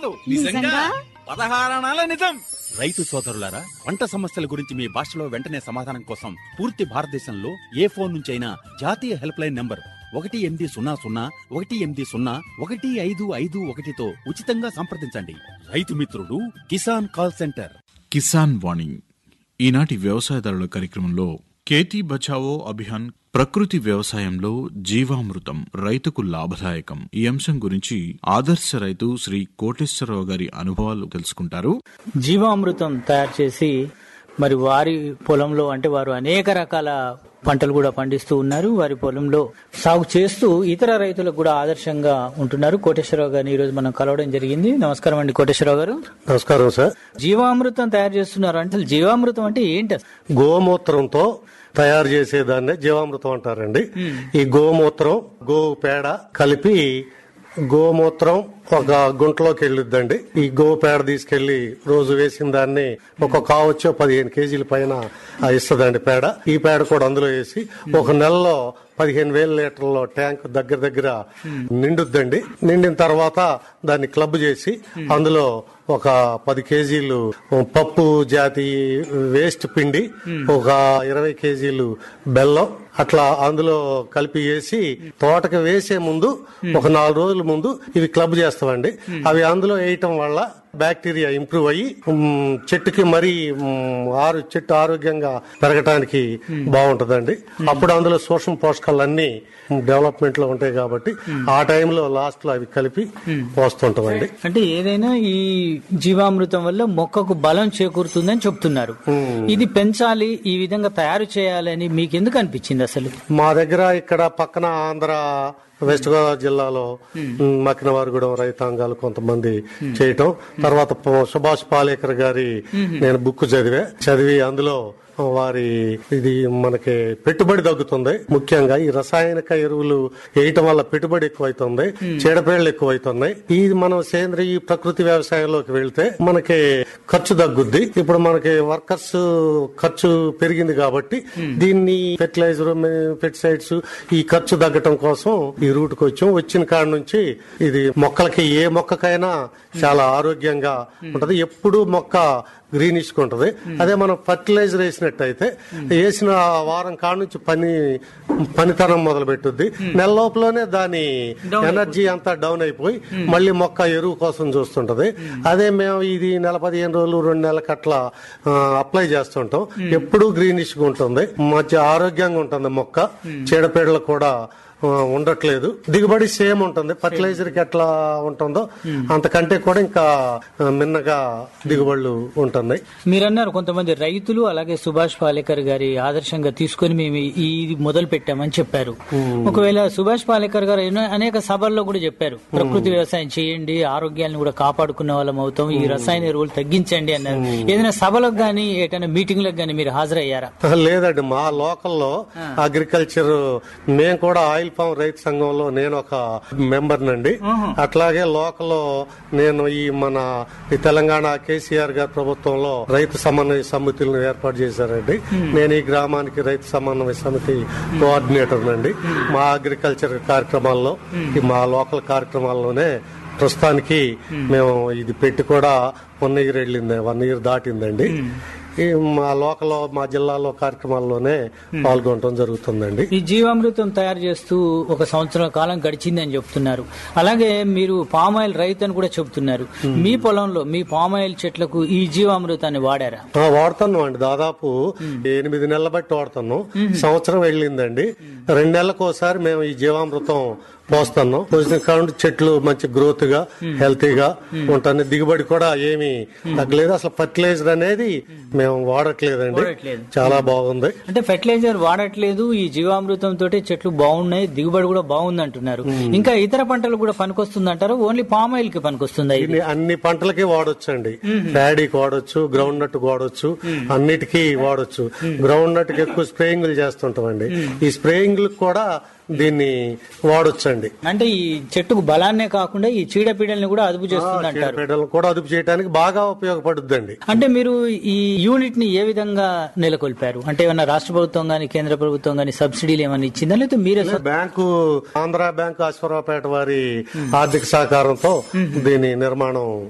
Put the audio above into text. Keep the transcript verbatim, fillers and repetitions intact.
నిజంగా పదహారణాల నిజం. రైతు సోదరులారా, పంట సమస్యల గురించి మీ భాషలో వెంటనే సమాధానం కోసం పూర్తి భారతదేశంలో ఏ ఫోన్ నుంచైనా జాతీయ హెల్ప్ లైన్ నంబర్ ఒకటి ఎనిమిది సున్నా సున్నా ఒకటి ఎనిమిది సున్నా ఒకటి ఐదు ఐదు ఒకటితో ఉచితంగా సంప్రదించండి. రైతు మిత్రుడు కిసాన్ కాల్ సెంటర్. కిసాన్ వాణి ఈనాటి వ్యవసాయదారుల కార్యక్రమంలో ఖేతీ బచావో అభియాన్, ప్రకృతి వ్యవసాయంలో జీవామృతం రైతుకు లాభదాయకం, ఈ అంశం గురించి ఆదర్శ రైతు శ్రీ కోటేశ్వరరావు గారి అనుభవాలు తెలుసుకుంటారు. జీవామృతం తయారు చేసి మరి వారి పొలంలో అంటే వారు అనేక రకాల పంటలు కూడా పండిస్తూ ఉన్నారు. వారి పొలంలో సాగు చేస్తూ ఇతర రైతులకు కూడా ఆదర్శంగా ఉంటున్నారు. కోటేశ్వరరావు గారిని ఈ రోజు మనం కలవడం జరిగింది. నమస్కారం అండి కోటేశ్వరరావు గారు. నమస్కారం సార్. జీవామృతం తయారు చేస్తున్నారు అంటే జీవామృతం అంటే ఏంటి? గోమూత్రంతో తయారు చేసేదాన్నే జీవామృతం అంటారండి. ఈ గోమూత్రం, గోవు పేడ కలిపి గోమూత్రం ఒక గుంటలోకి వెళ్ళిద్దండి. ఈ గోవు పేడ తీసుకెళ్లి రోజు వేసిన దాన్ని ఒక కావచ్చు పదిహేను కేజీల పైన ఇస్తుందండి పేడ. ఈ పేడ కూడా అందులో వేసి ఒక నెలలో పదిహేను వేల లీటర్ల ట్యాంక్ దగ్గర దగ్గర నిండుద్దండి. నిండిన తర్వాత దాన్ని క్లబ్ చేసి అందులో ఒక పది కేజీలు పప్పు జాతి వేస్ట్ పిండి, ఒక ఇరవై కేజీలు బెల్లం అట్లా అందులో కలిపి వేసి తోటకి వేసే ముందు ఒక నాలుగు రోజుల ముందు ఇవి క్లబ్ చేస్తామండి. అవి అందులో వేయటం వల్ల బ్యాక్టీరియా ఇంప్రూవ్ అయ్యి చెట్టుకి మరీ ఆరు చెట్టు ఆరోగ్యంగా పెరగటానికి బాగుంటదండి. అప్పుడు అందులో సూక్ష్మ పోషకాలన్నీ డెవలప్మెంట్ లో ఉంటాయి కాబట్టి ఆ టైంలో లాస్ట్ లో అవి కలిపి పోస్తుంటామండి. అంటే ఏదైనా ఈ జీవామృతం వల్ల మొక్కకు బలం చేకూరుతుందని చెప్తున్నారు. ఇది పెంచాలి, ఈ విధంగా తయారు చేయాలని మీకు ఎందుకు అనిపించింది అసలు? మా దగ్గర ఇక్కడ పక్కన ఆంధ్ర వెస్ట్ గోదావరి జిల్లాలో మకినవారిగూడెం రైతాంగాలు కొంతమంది చేయటం, తర్వాత సుభాష్ పాలేకర్ గారి నేను బుక్ చదివా చదివి అందులో వారి ఇది మనకి పెట్టుబడి తగ్గుతుంది. ముఖ్యంగా ఈ రసాయనిక ఎరువులు వేయటం వల్ల పెట్టుబడి ఎక్కువైతుంది, చీడపేళ్లు ఎక్కువైతున్నాయి. ఇది మనం సేంద్రియ ప్రకృతి వ్యవసాయంలోకి వెళ్తే మనకి ఖర్చు తగ్గుద్ది. ఇప్పుడు మనకి వర్కర్స్ ఖర్చు పెరిగింది కాబట్టి దీన్ని ఫెర్టిలైజర్, పెస్టిసైడ్స్ ఈ ఖర్చు తగ్గటం కోసం ఈ రూట్కి వచ్చాం. వచ్చిన కాడ నుంచి ఇది మొక్కలకి ఏ మొక్కకైనా చాలా ఆరోగ్యంగా ఉంటది. ఎప్పుడు మొక్క గ్రీనిష్ ఉంటది. అదే మనం ఫర్టిలైజర్ వేసినట్టయితే వేసిన వారం కాడ నుంచి పని పనితనం మొదలు పెట్టుద్ది. నెల లోపలనే దాని ఎనర్జీ అంతా డౌన్ అయిపోయి మళ్ళీ మొక్క ఎరువు కోసం చూస్తుంటది. అదే మేము ఇది నెల పదిహేను రోజులు రెండు నెలలకు అట్లా అప్లై చేస్తుంటాం. ఎప్పుడూ గ్రీనిష్ గా ఉంటుంది, మంచి ఆరోగ్యంగా ఉంటుంది మొక్క, చీడపీడలు కూడా ఉండట్లేదు, దిగుబడి సేమ్ ఉంటుంది. ఫర్టిలైజర్ కి ఎట్లా ఉంటుందో అంతకంటే కూడా ఇంకా మిన్నగా దిగుబడులు ఉంటున్నాయి. మీరన్నారు కొంతమంది రైతులు అలాగే సుభాష్ పాలేకర్ గారి ఆదర్శంగా తీసుకుని మేము ఇది మొదలు పెట్టామని చెప్పారు. ఒకవేళ సుభాష్ పాలేకర్ గారు అనేక సభల్లో కూడా చెప్పారు, ప్రకృతి వ్యవసాయం చేయండి, ఆరోగ్యాన్ని కూడా కాపాడుకునే వాళ్ళం అవుతాం, ఈ రసాయన ఎరువులు తగ్గించండి అన్నారు. ఏదైనా సభలకు గానీ ఏదైనా మీటింగ్లకు గానీ మీరు హాజరయ్యారా? లేదండి, మా లోకల్లో అగ్రికల్చర్ మేము కూడా ఆయిల్ పామ్ రైతు సంఘంలో నేను ఒక మెంబర్ నండి. అట్లాగే లోకల్ నేను ఈ మన ఈ తెలంగాణ కేసీఆర్ గారి ప్రభుత్వంలో రైతు సమన్వయ సమితులను ఏర్పాటు చేశారండి. నేను ఈ గ్రామానికి రైతు సమన్వయ సమితి కోఆర్డినేటర్ నండి. మా అగ్రికల్చర్ కార్యక్రమాల్లో మా లోకల్ కార్యక్రమాల్లోనే ప్రస్తుతానికి మేము ఇది పెట్టి కూడా వన్ ఇయర్ వెళ్ళింది, వన్ ఇయర్ దాటిందండి. ఈ మా లోకల్ మా జిల్లాలో కార్యక్రమాల్లోనే పాల్గొనడం జరుగుతుందండి. ఈ జీవామృతం తయారు చేస్తూ ఒక సంవత్సరం కాలం గడిచిందని చెప్తున్నారు. అలాగే మీరు పామాయిల్ రైతు అని కూడా చెప్తున్నారు. మీ పొలంలో మీ పామాయిల్ చెట్లకు ఈ జీవామృతాన్ని వాడారా? వాడుతున్నాం అండి. దాదాపు ఎనిమిది నెలల బట్టి వాడుతున్నాం. సంవత్సరం వెళ్ళిందండి. రెండు నెలలకు ఒకసారి మేము ఈ జీవామృతం పోస్తున్నాం. పోసిన కాబట్టి చెట్లు మంచి గ్రోత్ గా హెల్తీగా ఉంటుంది. దిగుబడి కూడా ఏమి తగ్గలేదు. అసలు ఫర్టిలైజర్ అనేది మేము వాడట్లేదండి. చాలా బాగుంది. అంటే ఫెర్టిలైజర్ వాడట్లేదు, ఈ జీవామృతం తోటి చెట్లు బాగున్నాయి, దిగుబడి కూడా బాగుంది అంటున్నారు. ఇంకా ఇతర పంటలు కూడా పనికొస్తుంది అంటారు? ఓన్లీ పామ్ ఆయిల్ కి పనికొస్తుంది? అన్ని పంటలకి వాడొచ్చు అండి. ప్యాడీకి వాడొచ్చు, గ్రౌండ్ నట్ వాడొచ్చు, అన్నిటికీ వాడొచ్చు. గ్రౌండ్ నట్ కి ఎక్కువ స్ప్రేయింగ్లు చేస్తుంటామండి. ఈ స్ప్రేయింగ్ కూడా దీన్ని వాడొచ్చండి. అంటే ఈ చెట్టుకు బలాన్నే కాకుండా ఈ చీడపీడల్ని కూడా అదుపు చేస్తుంది అంటారు. చీడపీడలను కూడా అదుపు చేయడానికి బాగా ఉపయోగపడుద్దండి. అంటే మీరు ఈ యూనిట్ ని ఏ విధంగా నెలకొల్పారు? అంటే ఏమన్నా రాష్ట్ర ప్రభుత్వం గానీ కేంద్ర ప్రభుత్వం గానీ సబ్సిడీలు ఏమైనా ఇచ్చిందా, లేకపోతే మీరే? బ్యాంకు, ఆంధ్ర బ్యాంకు, అశ్వరావుపేట వారి ఆర్థిక సహకారంతో దీని నిర్మాణం